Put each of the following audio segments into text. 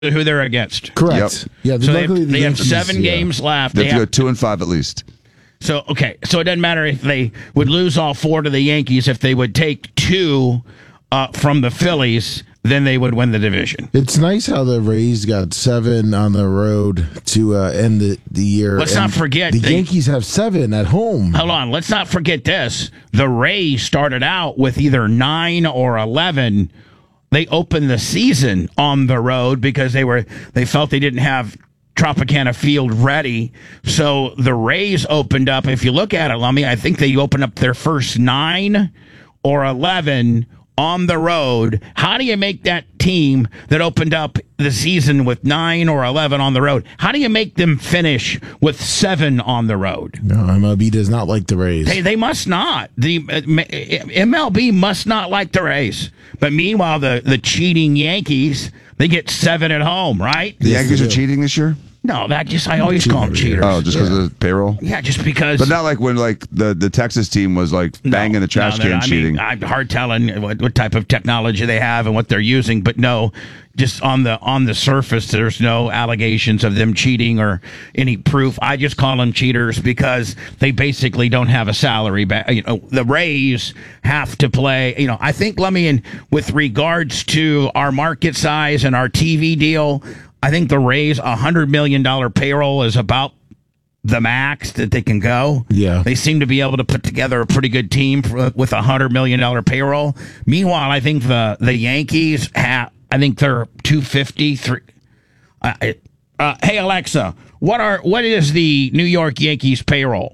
who they're against. Correct. Yep. Yeah, So they have 7 games left. They have to go 2-5 at least. So it doesn't matter if they would lose all 4 to the Yankees. If they would take 2 from the Phillies, then they would win the division. It's nice how the Rays got 7 on the road to end the year. Let's not forget the Yankees have 7 at home. Hold on. Let's not forget this. The Rays started out with either 9 or 11. They opened the season on the road because they felt they didn't have Tropicana Field ready. So the Rays opened up. If you look at it, Lummy, I think they opened up their first 9 or 11 on the road. How do you make that team that opened up the season with 9 or 11 on the road? How do you make them finish with 7 on the road? No, MLB does not like the Rays. Hey, they must not. The MLB must not like the Rays. But meanwhile, the cheating Yankees, they get 7 at home, right? The Yankees are cheating this year? No, I always call them cheaters. Oh, just because of the payroll? Yeah, just because. But not like when the Texas team was like banging the trash can cheating. I'm hard telling what type of technology they have and what they're using, but no, just on the surface, there's no allegations of them cheating or any proof. I just call them cheaters because they basically don't have a salary. The Rays have to play. I think, with regards to our market size and our TV deal, I think the Rays $100 million payroll is about the max that they can go. Yeah, they seem to be able to put together a pretty good team with $100 million payroll. Meanwhile, I think the Yankees have. I think they're 253. Hey Alexa, what is the New York Yankees payroll?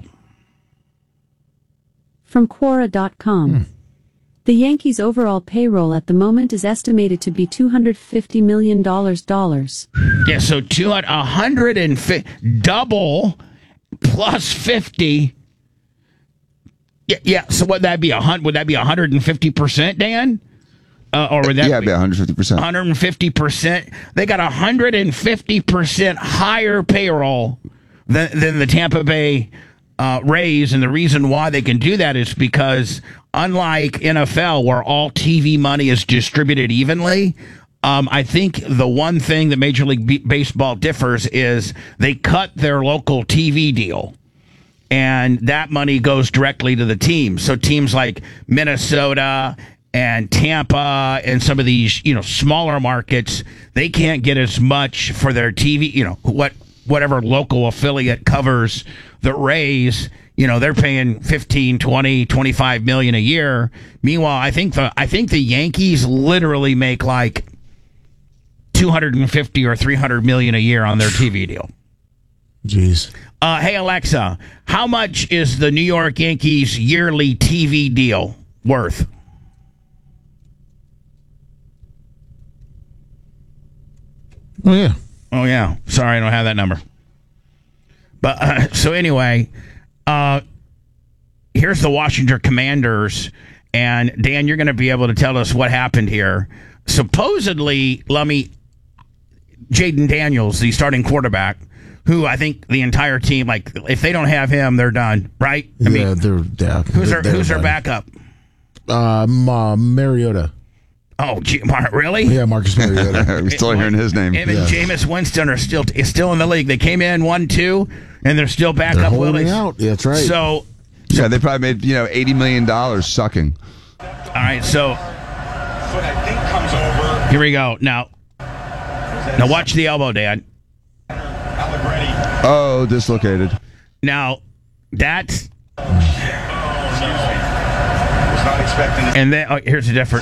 From Quora.com. The Yankees' overall payroll at the moment is estimated to be $250 million. Yeah, so 150 double plus 50. Yeah. So would that be 150%, Dan? Or would that be 150%? 150%. They got 150% higher payroll than the Tampa Bay Rays, and the reason why they can do that is because unlike NFL, where all TV money is distributed evenly, I think the one thing that Major League Baseball differs is they cut their local TV deal, and that money goes directly to the team. So teams like Minnesota and Tampa and some of these, smaller markets, they can't get as much for their TV, whatever local affiliate covers the Rays, they're paying 15, 20, 25 million a year. Meanwhile, I think the Yankees literally make like 250 or 300 million a year on their TV deal. Jeez. Hey Alexa, how much is the New York Yankees yearly TV deal worth? Oh yeah. Sorry, I don't have that number. But so anyway, here's the Washington Commanders, and Dan, you're going to be able to tell us what happened here. Supposedly, Lummy, Jaden Daniels, the starting quarterback, who I think the entire team, like, if they don't have him, they're done, right? Who's their backup? Mariota. Oh, really? Yeah, Marcus Mariota. We're still hearing his name. Him and Jameis Winston are still in the league. They came in 1-2, and they're still backup Willies. Out. Yeah, that's right. So they probably made $80 million sucking. All right, so here we go. Now watch the elbow, Dad. Oh, dislocated. Now that's. Was not expecting. And then here's a different.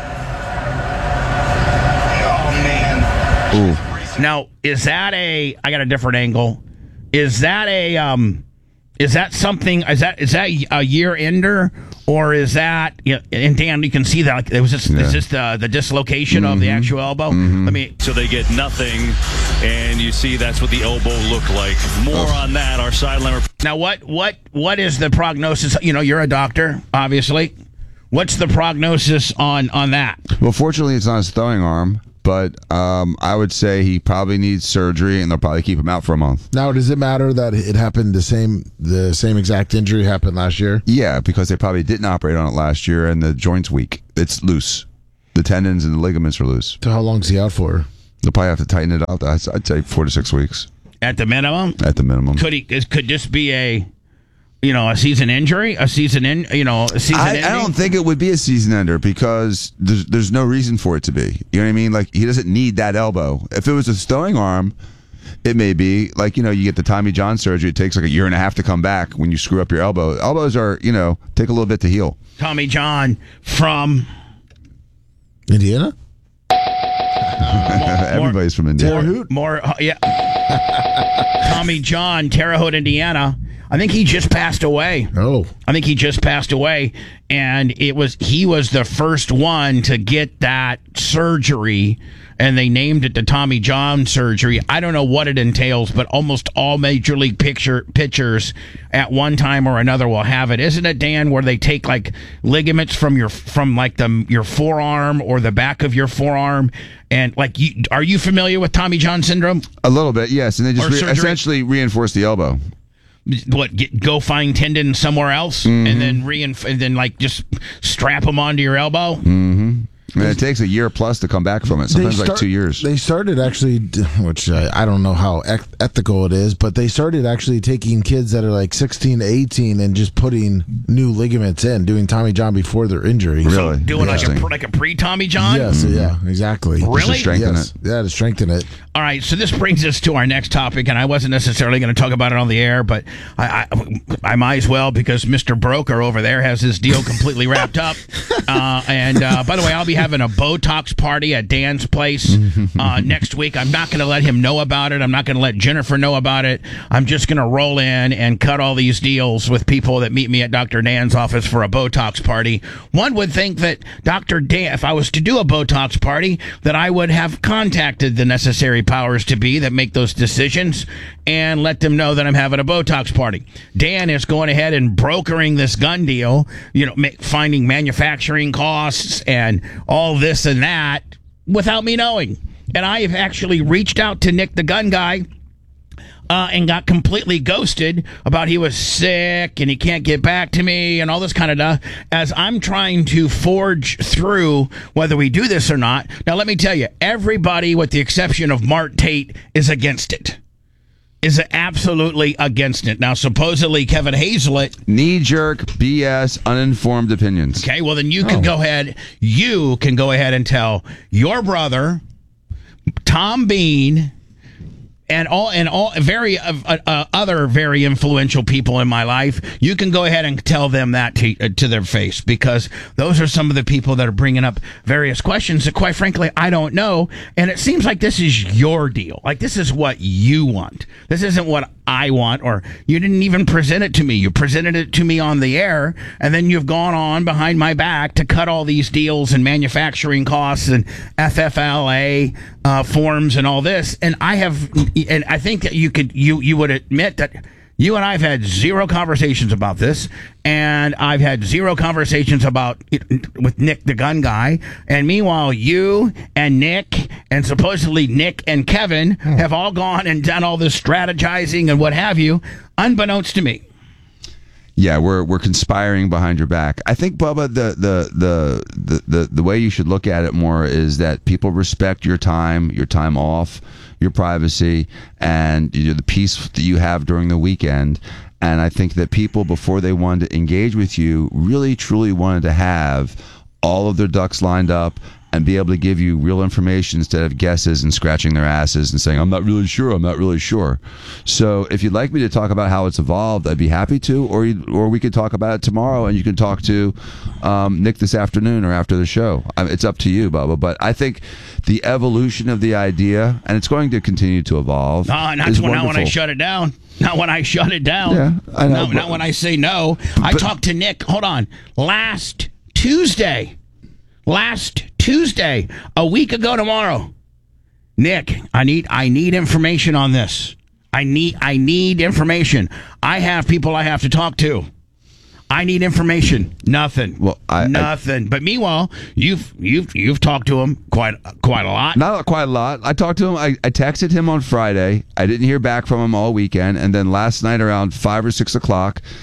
Ooh. Now, is that I got a different angle. Is that something? Is that a year ender, or is that? And Dan, you can see that. Like, is this the dislocation of the actual elbow? So they get nothing, and you see that's what the elbow looked like. More on that. Our sideline. Now, what is the prognosis? You're a doctor, obviously. What's the prognosis on that? Well, fortunately, it's not his throwing arm. But I would say he probably needs surgery, and they'll probably keep him out for a month. Now, does it matter that it happened the same exact injury happened last year? Yeah, because they probably didn't operate on it last year, and the joint's weak. It's loose. The tendons and the ligaments are loose. So how long is he out for? They'll probably have to tighten it up. I'd say 4 to 6 weeks At the minimum? at the minimum. Could this be a season injury? A season ending? I don't think it would be a season ender because there's no reason for it to be. You know what I mean? Like, he doesn't need that elbow. If it was a throwing arm, it may be like, you get the Tommy John surgery. It takes like a year and a half to come back when you screw up your elbow. Elbows are, take a little bit to heal. Tommy John from Indiana? Everybody's from Indiana. Tommy John, Terre Haute, Indiana. I think he just passed away. Oh. I think he just passed away, and he was the first one to get that surgery, and they named it the Tommy John surgery. I don't know what it entails, but almost all major league pitchers at one time or another will have it. Isn't it, Dan, where they take like ligaments from your forearm or the back of your forearm, and like are you familiar with Tommy John syndrome? A little bit, yes, and they just essentially reinforce the elbow. Go find tendon somewhere else, and then and then like just strap them onto your elbow. Mm-hmm. And it takes a year plus to come back from it. Sometimes like 2 years. They started actually, which I don't know how ethical it is, but they started actually taking kids that are like 16 to 18 and just putting new ligaments in, doing Tommy John before their injury. Really? Doing like a pre-Tommy John? Yes, yeah, exactly. Really? To strengthen it. Yeah, to strengthen it. All right, so this brings us to our next topic, and I wasn't necessarily going to talk about it on the air, but I might as well because Mr. Broker over there has his deal completely wrapped up. And by the way, I'll be having a Botox party at Dan's place next week. I'm not going to let him know about it. I'm not going to let Jennifer know about it. I'm just going to roll in and cut all these deals with people that meet me at Dr. Dan's office for a Botox party. One would think that Dr. Dan, if I was to do a Botox party, that I would have contacted the necessary powers to be that make those decisions and let them know that I'm having a Botox party. Dan is going ahead and brokering this gun deal, finding manufacturing costs and all this and that without me knowing. And I have actually reached out to Nick the gun guy and got completely ghosted about he was sick and he can't get back to me and all this kind of stuff as I'm trying to forge through whether we do this or not. Now, let me tell you, everybody with the exception of Mart Tate is against it. Is absolutely against it. Now, supposedly Kevin Hazlett... Knee-jerk, BS, uninformed opinions. Okay, well, then you can go ahead and tell your brother, Tom Bean, and all very other very influential people in my life, you can go ahead and tell them that to their face, because those are some of the people that are bringing up various questions that, quite frankly, I don't know. And it seems like this is your deal. Like, this is what you want. This isn't what I want, or you didn't even present it to me. You presented it to me on the air, and then you've gone on behind my back to cut all these deals and manufacturing costs and FFLA forms and all this. And I think that you would admit that you and I have had zero conversations about this, and I've had zero conversations about it with Nick the gun guy. And meanwhile, you and Nick, and supposedly Nick and Kevin, have all gone and done all this strategizing and what have you, unbeknownst to me. Yeah, we're conspiring behind your back. I think, Bubba, the way you should look at it more is that people respect your time off, your privacy, and the peace that you have during the weekend. And I think that people, before they wanted to engage with you, really truly wanted to have all of their ducks lined up and be able to give you real information instead of guesses and scratching their asses and saying, I'm not really sure. So if you'd like me to talk about how it's evolved, I'd be happy to, or we could talk about it tomorrow, and you can talk to Nick this afternoon or after the show. It's up to you, Bubba. But I think the evolution of the idea, and it's going to continue to evolve. Not when I shut it down. Not when I shut it down. Yeah, I know. Not when I say no. I talked to Nick, hold on, last Tuesday, a week ago tomorrow. Nick, I need information on this. I need information. I have people I have to talk to. I need information. Nothing. Well, nothing. But meanwhile, you've talked to him quite a lot. Not quite a lot. I talked to him. I texted him on Friday. I didn't hear back from him all weekend, and then last night around 5 or 6 o'clock,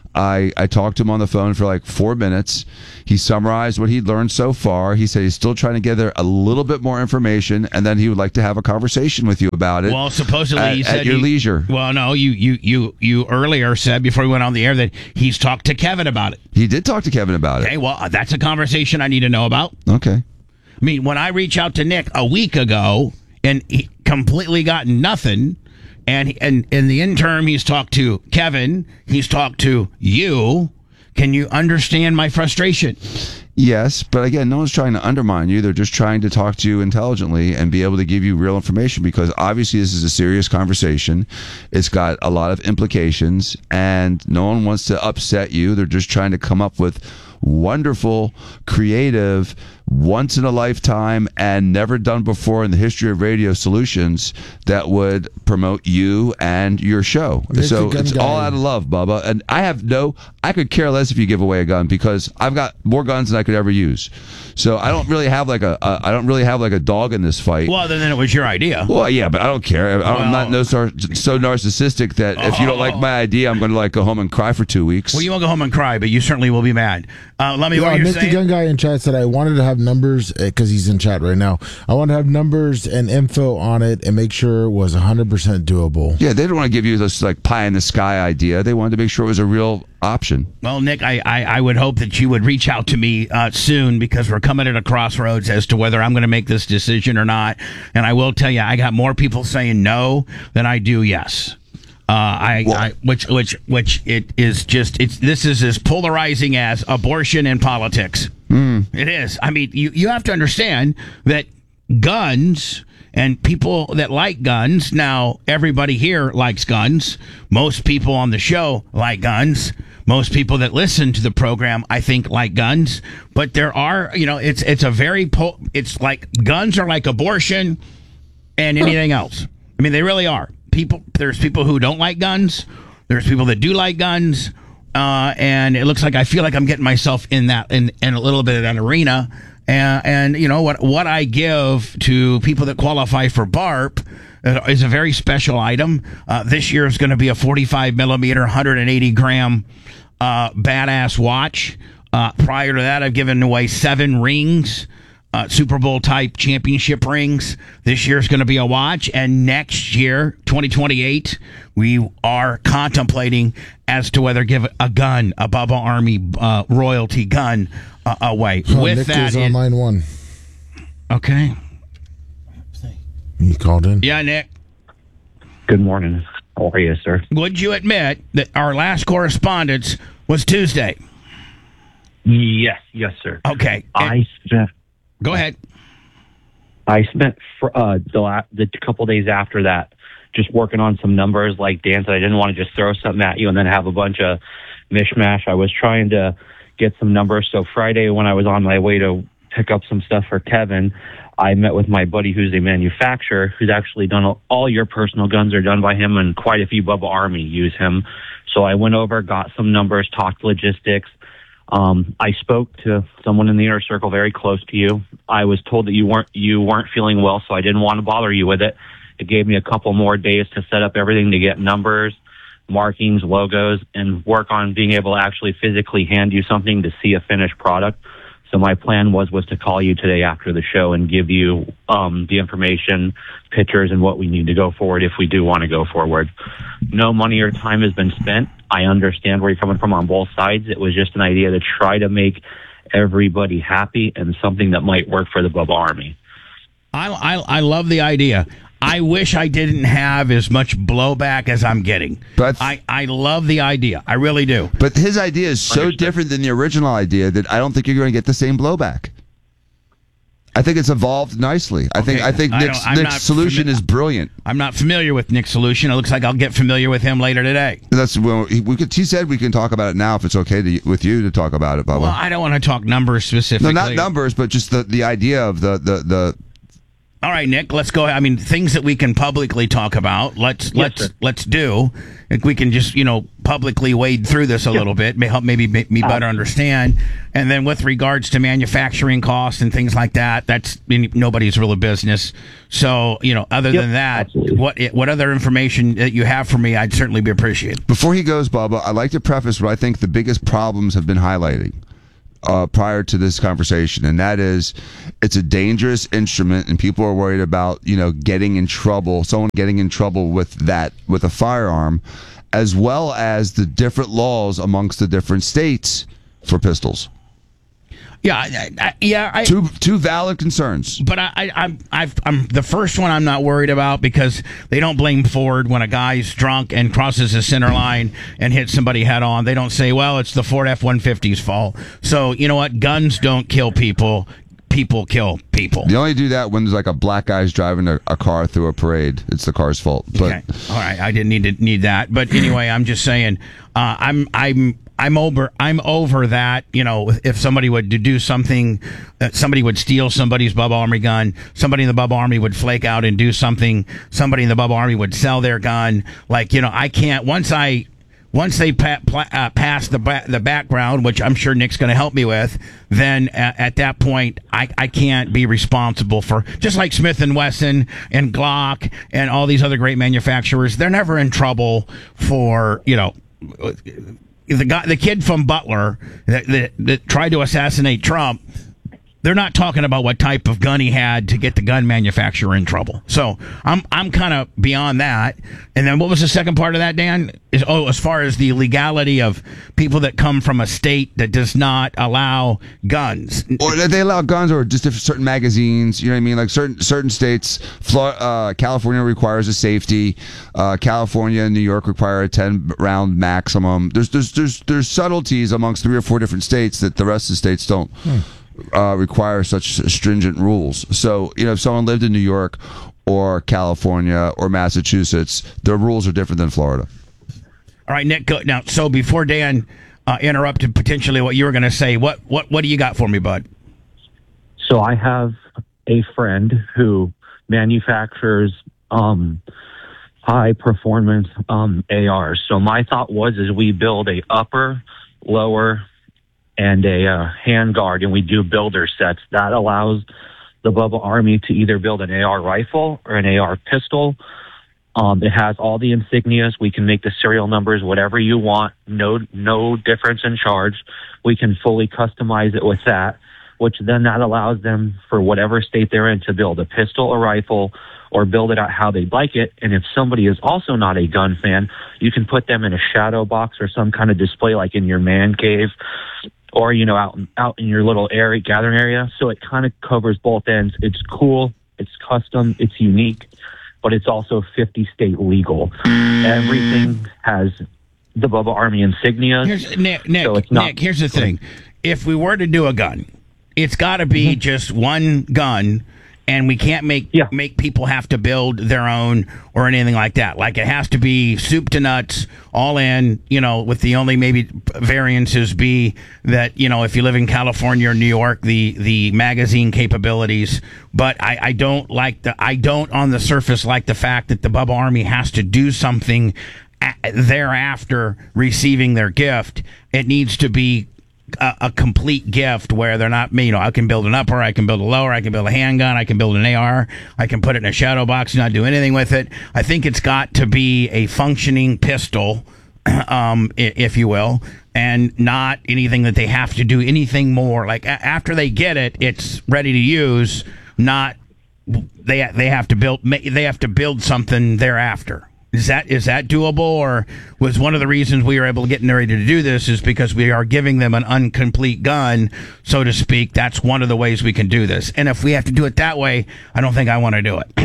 I talked to him on the phone for like 4 minutes. He summarized what he'd learned so far. He said he's still trying to gather a little bit more information, and then he would like to have a conversation with you about it. Well, supposedly he said at your leisure. Well, no, you earlier said before we went on the air that he's talked to Kevin about it. He did talk to Kevin about it. Okay, well, that's a conversation I need to know about. Okay. I mean, when I reached out to Nick a week ago and he completely got nothing, and in the interim, he's talked to Kevin, he's talked to you. Can you understand my frustration? Yes, but again, no one's trying to undermine you. They're just trying to talk to you intelligently and be able to give you real information, because obviously this is a serious conversation. It's got a lot of implications, and no one wants to upset you. They're just trying to come up with wonderful, creative, once in a lifetime and never done before in the history of radio solutions that would promote you and your show. So it's all out of love, Bubba. And I could care less if you give away a gun, because I've got more guns than I could ever use. So I don't really have like a dog in this fight. Well, then it was your idea. Well, yeah, but I don't care. I'm not so narcissistic that if you don't like my idea, I'm going to like go home and cry for 2 weeks. Well, you won't go home and cry, but you certainly will be mad. Let me. What you're Nick saying? The Gun Guy in chat said I wanted to have numbers, because he's in chat right now. I want to have numbers and info on it and make sure it was 100% doable. Yeah, they didn't want to give you this like pie in the sky idea. They wanted to make sure it was a real option. Well, Nick, I would hope that you would reach out to me soon, because we're coming at a crossroads as to whether I'm going to make this decision or not. And I will tell you, I got more people saying no than I do yes. Which it is just, this is as polarizing as abortion in politics. It is. I mean, you have to understand that guns and people that like guns, now everybody here likes guns. Most people on the show like guns. Most people that listen to the program, I think, like guns. But there are, it's a very, it's like guns are like abortion and anything else. I mean, they really are. There's people who don't like guns. There's people that do like guns. And it looks like I feel like I'm getting myself in a little bit of that arena. And you know what I give to people that qualify for BARP is a very special item. This year is going to be a 45 millimeter, 180 gram badass watch. Prior to that, I've given away 7 rings. Super Bowl type championship rings. This year is going to be a watch, and next year, 2028, we are contemplating as to whether give a gun, a Bubba Army royalty gun, away. With Nick that, is on line 1. Okay. You called in? Yeah, Nick. Good morning. How are you, sir? Would you admit that our last correspondence was Tuesday? Yes, sir. Okay. Go ahead. I spent the couple days after that just working on some numbers. Like Dan said, I didn't want to just throw something at you and then have a bunch of mishmash. I was trying to get some numbers. So Friday, when I was on my way to pick up some stuff for Kevin, I met with my buddy who's a manufacturer who's actually done all your personal guns are done by him, and quite a few Bubba Army use him. So I went over, got some numbers, talked logistics. I spoke to someone in the inner circle very close to you. I was told that you weren't feeling well, so I didn't want to bother you with it. It gave me a couple more days to set up everything to get numbers, markings, logos, and work on being able to actually physically hand you something to see a finished product. So my plan was to call you today after the show and give you the information, pictures, and what we need to go forward if we do want to go forward. No money or time has been spent. I understand where you're coming from on both sides. It was just an idea to try to make everybody happy and something that might work for the Bubba Army. I love the idea. I wish I didn't have as much blowback as I'm getting. But I love the idea. I really do. But his idea is so different than the original idea that I don't think you're going to get the same blowback. I think it's evolved nicely. I think Nick's solution is brilliant. I'm not familiar with Nick's solution. It looks like I'll get familiar with him later today. That's when he said we can talk about it now if it's okay with you to talk about it, Bubba. Well, I don't want to talk numbers specifically. No, not numbers, but just the idea of the All right, Nick, let's go. I mean, things that we can publicly talk about. Let's do. If we can just, publicly wade through this a little bit, may help maybe make me better understand. And then with regards to manufacturing costs and things like that, that's nobody's real business. So, other than that, absolutely. what other information that you have for me, I'd certainly be appreciated. Before he goes, Bubba, I'd like to preface what I think the biggest problems have been highlighting prior to this conversation, and that is it's a dangerous instrument, and people are worried about getting in trouble, someone getting in trouble with a firearm, as well as the different laws amongst the different states for pistols. Yeah, two valid concerns. But I'm the first one I'm not worried about, because they don't blame Ford when a guy's drunk and crosses the center line and hits somebody head on. They don't say, well, it's the Ford F-150's fault. So you know what? Guns don't kill people. People kill people. They only do that when there's like a black guy's driving a car through a parade. It's the car's fault. But okay. All right, I didn't need that. But anyway, I'm just saying, I'm over that. If somebody would do something, somebody would steal somebody's Bubba Army gun. Somebody in the Bubba Army would flake out and do something. Somebody in the Bubba Army would sell their gun. I can't. Once they pass the background, which I'm sure Nick's going to help me with, then at that point, I can't be responsible for, just like Smith & Wesson and Glock and all these other great manufacturers. They're never in trouble for, the kid from Butler that tried to assassinate Trump. They're not talking about what type of gun he had to get the gun manufacturer in trouble. So I'm kind of beyond that. And then what was the second part of that, Dan? As far as the legality of people that come from a state that does not allow guns. Or they allow guns, or just certain magazines. You know what I mean? Like certain states, California requires a safety. California and New York require a 10-round maximum. There's subtleties amongst 3 or 4 different states that the rest of the states don't. Require such stringent rules. So, if someone lived in New York or California or Massachusetts, their rules are different than Florida. All right, Nick. Now, so before Dan interrupted potentially what you were going to say, what do you got for me, bud? So I have a friend who manufactures high performance ARs. So my thought is we build a upper, lower, and a handguard, and we do builder sets. That allows the Bubba Army to either build an AR rifle or an AR pistol. It has all the insignias. We can make the serial numbers whatever you want. No difference in charge. We can fully customize it with that, which then that allows them, for whatever state they're in, to build a pistol or rifle, or build it out how they'd like it. And if somebody is also not a gun fan, you can put them in a shadow box or some kind of display, like in your man cave, or out in your little gathering area. So it kind of covers both ends. It's cool, it's custom, it's unique, but it's also 50 state legal. Everything has the Bubba Army insignia. Nick, here's the thing. If we were to do a gun, it's got to be just one gun, and we can't make people have to build their own or anything like that. Like, it has to be soup to nuts, all in, with the only maybe variances be that, if you live in California or New York, the magazine capabilities. But I don't on the surface like the fact that the Bubba Army has to do something thereafter receiving their gift. It needs to be a complete gift where they're not, I can build an upper, I can build a lower, I can build a handgun, I can build an AR, I can put it in a shadow box and not do anything with it. I think it's got to be a functioning pistol, if you will, and not anything that they have to do anything more. Like, after they get it, it's ready to use, not they have to build something thereafter. Is that doable, or was one of the reasons we were able to get ready to do this is because we are giving them an incomplete gun, so to speak? That's one of the ways we can do this. And if we have to do it that way, I don't think I want to do it.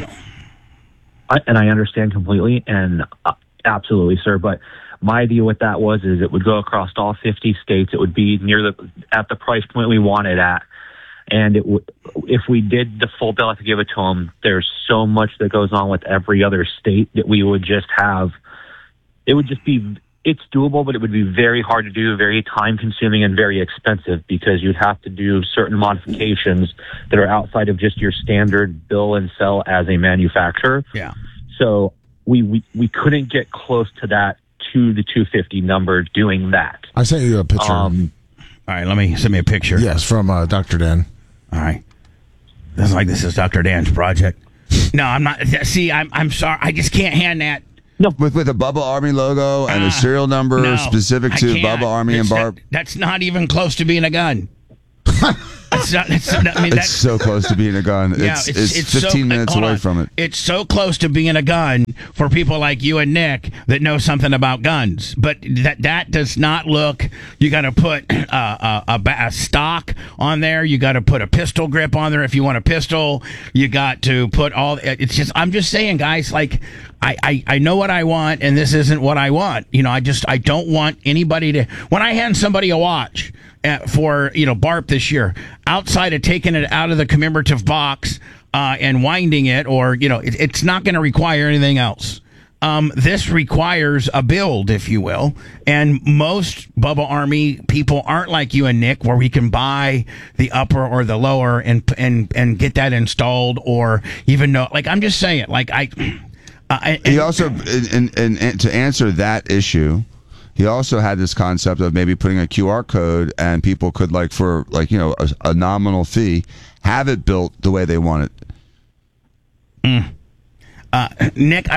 And I understand completely, and absolutely, sir. But my deal with that is it would go across all 50 states. It would be at the price point we want it at. And if we did the full bill to give it to them, there's so much that goes on with every other state that we would just have. It would just be it's doable, but it would be very hard to do, very time consuming and very expensive, because you'd have to do certain modifications that are outside of just your standard bill and sell as a manufacturer. Yeah. So we couldn't get close to that, to the 250 number doing that. I sent you a picture. All right, send me a picture. Yes, from Dr. Dan. All right. This is Dr. Dan's project. No, I'm not. See, I'm sorry. I just can't hand that. No, With a Bubba Army logo and a serial number No, specific I to can't. Bubba Army and Barb. That's not even close to being a gun. It's It's so close to being a gun. It's 15 minutes hold away on. from it. It's so close to being a gun for people like you and Nick that know something about guns. But that does not look. You got to put a stock on there. You got to put a pistol grip on there if you want a pistol. You got to put all. It's just. I'm just saying, guys. Like I know what I want, and this isn't what I want. I don't want anybody to. When I hand somebody a watch for BARP this year, outside of taking it out of the commemorative box and winding it, or it's not going to require anything else. This requires a build, if you will, and most Bubba Army people aren't like you and Nick, where we can buy the upper or the lower and get that installed, or even know. Like, I'm just saying, like He also, and to answer that issue, he also had this concept of maybe putting a QR code, and people could, for a nominal fee, have it built the way they want it. Nick,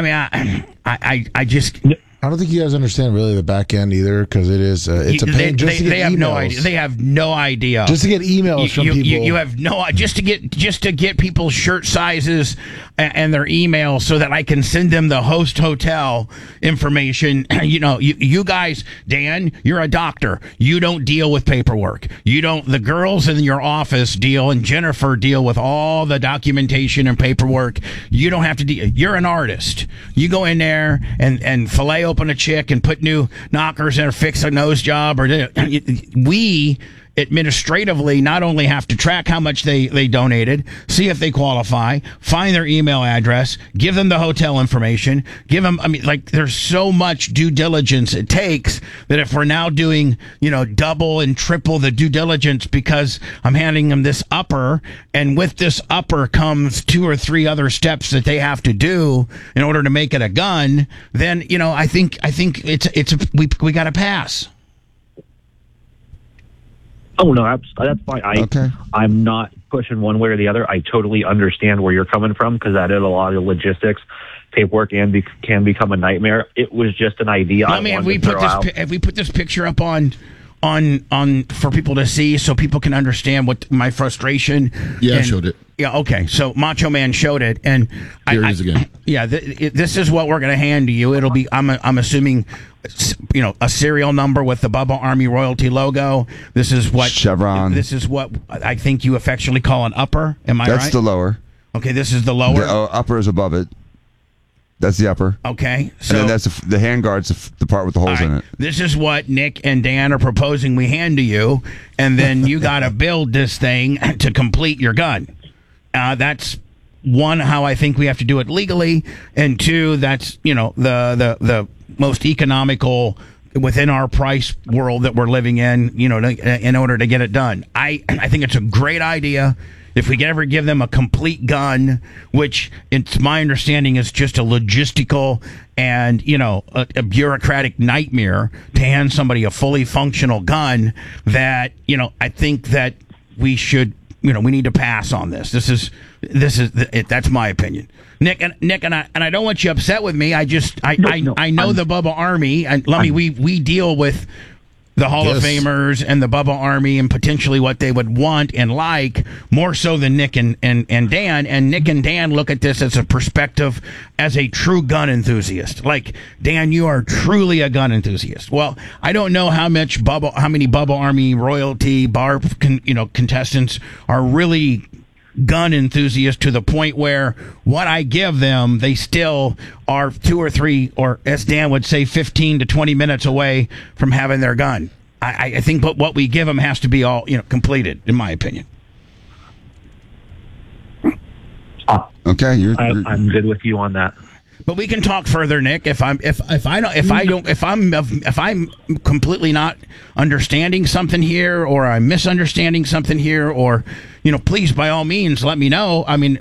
I just. I don't think you guys understand really the back end either, because it's a pain just to get they have emails. no idea. They have no idea. Just to get emails from people. You have no just to get people's shirt sizes and their email so that I can send them the host hotel information. You guys, Dan, you're a doctor. You don't deal with paperwork. You don't. The girls in your office deal, and Jennifer deal with all the documentation and paperwork. You don't have to deal. You're an artist. You go in there and fillet open a chick and put new knockers in, or fix a nose job, or we administratively not only have to track how much they donated, see if they qualify, find their email address, give them the hotel information, give them, there's so much due diligence it takes that if we're now doing, double and triple the due diligence because I'm handing them this upper, and with this upper comes 2 or 3 other steps that they have to do in order to make it a gun, then, I think we got to pass. Oh, no, that's fine. Okay. I'm not pushing one way or the other. I totally understand where you're coming from, because that is a lot of logistics. Paperwork can become a nightmare. It was just an idea. Have we put this picture up on for people to see, so people can understand what my frustration? Yeah, I showed it. Yeah, okay. So Macho Man showed it, and Here it is again. Yeah, this is what we're going to hand to you. It'll be, I'm assuming, a serial number with the Bubba Army royalty logo. This is what Chevron. This is what I think you affectionately call an upper. Am I right? That's the lower. Okay, this is the lower. The upper is above it. That's the upper. Okay, so and then that's the handguard's the part with the holes in it. This is what Nick and Dan are proposing we hand to you, and then you got to build this thing to complete your gun. That's one, how I think we have to do it legally, and 2, that's the most economical within our price world that we're living in. In order to get it done, I think it's a great idea. If we can ever give them a complete gun, which it's my understanding is just a logistical and, a bureaucratic nightmare to hand somebody a fully functional gun, that, I think that we should, we need to pass on this. This is it. That's my opinion. Nick, and I don't want you upset with me. I know the Bubba Army, and we deal with the Hall of Famers and the Bubba Army, and potentially what they would want and like more so than Nick and Dan. And Nick and Dan look at this as a perspective as a true gun enthusiast. Like, Dan, you are truly a gun enthusiast. Well, I don't know how many Bubba Army royalty BARP contestants are really gun enthusiasts to the point where what I give them, they still are 2 or 3, or as Dan would say, 15 to 20 minutes away from having their gun. I think what we give them has to be all completed, in my opinion. Okay, I'm good with you on that. But we can talk further, Nick. If I'm completely not understanding something here, or I'm misunderstanding something here, or please by all means let me know. I mean,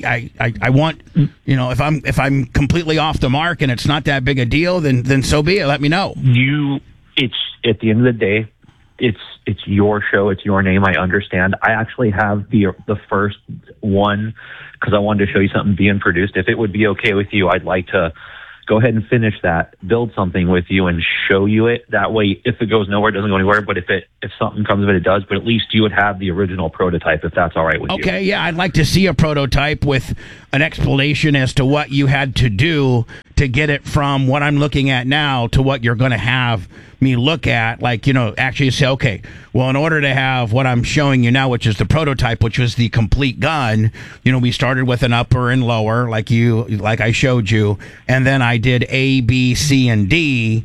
I want if I'm completely off the mark and it's not that big a deal, then so be it. Let me know. It's at the end of the day, it's your show, it's your name. I understand. I actually have the first one because I wanted to show you something being produced. If it would be okay with you, I'd like to go ahead and finish that, build something with you, and show you it. That way, if it goes nowhere, it doesn't go anywhere. But if something comes of it, it does. But at least you would have the original prototype, if that's all right with you. Okay, yeah, I'd like to see a prototype with an explanation as to what you had to do to get it from what I'm looking at now to what you're going to have me look at. Like, actually say, okay, well, in order to have what I'm showing you now, which is the prototype, which was the complete gun, we started with an upper and lower, like I showed you, and then I did A, B, C, and D.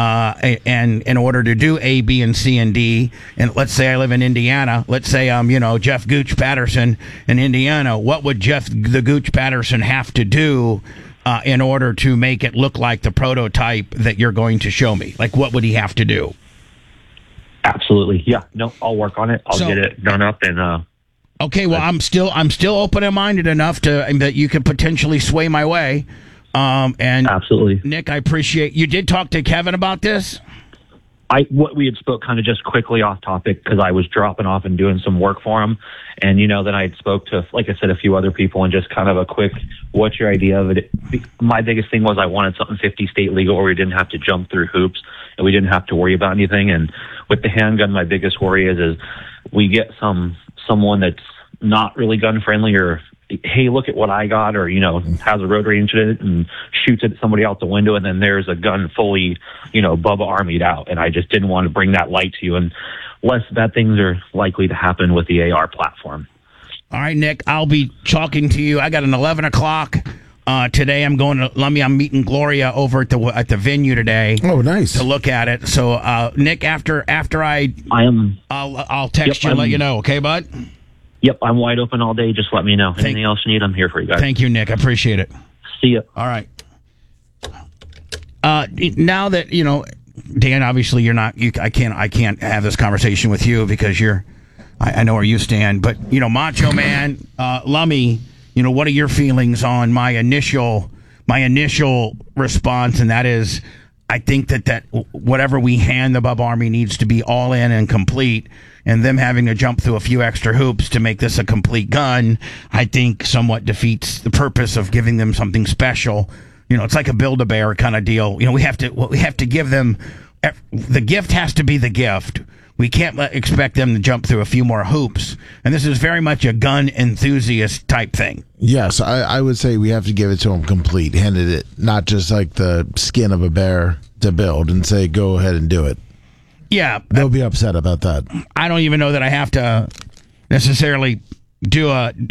And in order to do A, B, and C, and D, and let's say I live in Indiana, let's say I'm, Jeff Gooch Patterson in Indiana, what would Jeff the Gooch Patterson have to do in order to make it look like the prototype that you're going to show me? Like, what would he have to do? Absolutely. Yeah. No, I'll work on it. I'll get it done up and, okay. Well, I'm still open and minded enough that you could potentially sway my way. And absolutely, Nick, I appreciate you did talk to Kevin about this. What we had spoke kind of just quickly off topic because I was dropping off and doing some work for him. And, then I had spoke to, like I said, a few other people and just kind of a quick, what's your idea of it? My biggest thing was I wanted something 50 state legal where we didn't have to jump through hoops and we didn't have to worry about anything. And with the handgun, my biggest worry is we get someone that's not really gun friendly or, hey, look at what I got, or, has a road rage in it and shoots at somebody out the window, and then there's a gun fully, Bubba Armied out. And I just didn't want to bring that light to you. And less bad things are likely to happen with the AR platform. All right, Nick, I'll be talking to you. I got an 11 o'clock today. I'm going to I'm meeting Gloria over at the venue today. Oh, nice. To look at it. So, Nick, after I'll text you and let you know. Okay, bud? Yep, I'm wide open all day. Just let me know. Anything else you need, I'm here for you guys. Thank you, Nick. I appreciate it. See ya. All right. Now that Dan, obviously you're not. I can't have this conversation with you because I know where you stand. But Macho Man, Lummy, what are your feelings on my initial response? And that is, I think that whatever we hand the Bub Army needs to be all in and complete. And them having to jump through a few extra hoops to make this a complete gun, I think somewhat defeats the purpose of giving them something special. It's like a Build-A-Bear kind of deal. We have to give them, the gift has to be the gift. We can't expect them to jump through a few more hoops. And this is very much a gun enthusiast type thing. Yes, I would say we have to give it to them complete, handed it, not just like the skin of a bear to build and say, go ahead and do it. Yeah. They'll be upset about that. I don't even know that I have to necessarily do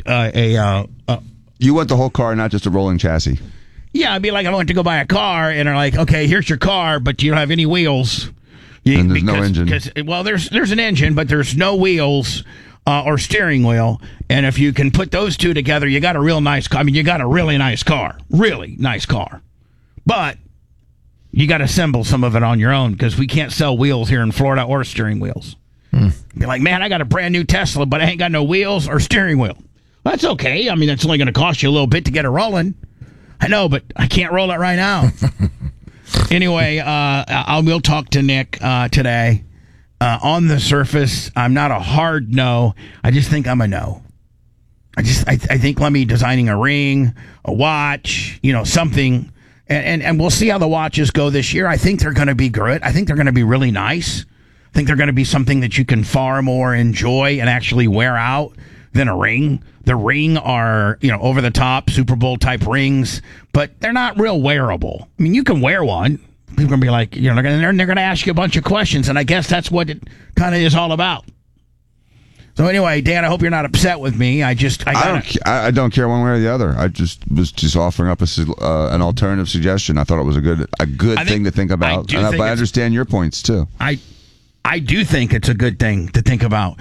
You want the whole car, not just a rolling chassis. Yeah, I'd be like, I went to go buy a car, and they're like, okay, here's your car, but you don't have any wheels. And there's no engine. Well, there's an engine, but there's no wheels or steering wheel. And if you can put those two together, you got a real nice car. I mean, you got a really nice car. Really nice car. But you got to assemble some of it on your own because we can't sell wheels here in Florida or steering wheels. Be like, man, I got a brand new Tesla, but I ain't got no wheels or steering wheel. Well, that's okay. I mean, that's only going to cost you a little bit to get it rolling. I know, but I can't roll it right now. Anyway, we'll talk to Nick today. On the surface, I'm not a hard no. I just think I'm a no. I think Lemmy designing a ring, a watch, something. And we'll see how the watches go this year. I think they're going to be good. I think they're going to be really nice. I think they're going to be something that you can far more enjoy and actually wear out than a ring. The ring are, over the top Super Bowl type rings, but they're not real wearable. I mean, you can wear one. People are going to be like, they're going to ask you a bunch of questions, and I guess that's what it kind of is all about. So anyway, Dan, I hope you're not upset with me. I don't care one way or the other. I was offering up an alternative suggestion. I thought it was a good thing to think about. I understand your points too. I do think it's a good thing to think about.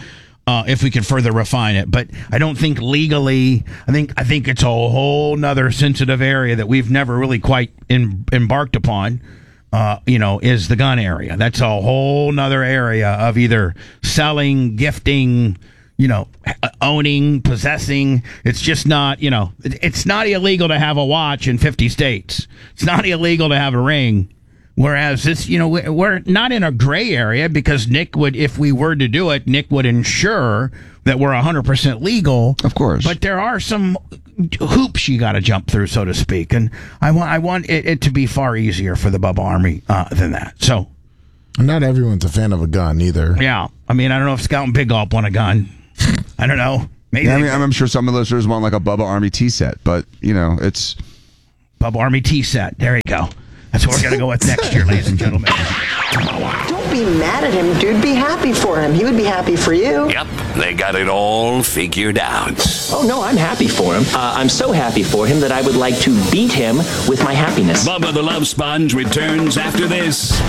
if we could further refine it. But I don't think legally. I think it's a whole nother sensitive area that we've never really quite embarked upon. Is the gun area. That's a whole nother area of either selling, gifting, owning, possessing. It's just not, it's not illegal to have a watch in 50 states. It's not illegal to have a ring. Whereas this, we're not in a gray area because Nick would, if we were to do it, Nick would ensure that we're 100% legal. Of course. But there are some hoops you got to jump through, so to speak. And I want it to be far easier for the Bubba Army than that. So. Not everyone's a fan of a gun either. Yeah. I mean, I don't know if Scout and Big Gulp want a gun. I don't know. Maybe. Yeah, I'm sure some of the listeners want like a Bubba Army tea set, but it's Bubba Army tea set. There you go. That's what we're going to go with next year, ladies and gentlemen. Don't be mad at him, dude. Be happy for him. He would be happy for you. Yep, they got it all figured out. Oh, no, I'm happy for him. I'm so happy for him that I would like to beat him with my happiness. Bubba the Love Sponge returns after this.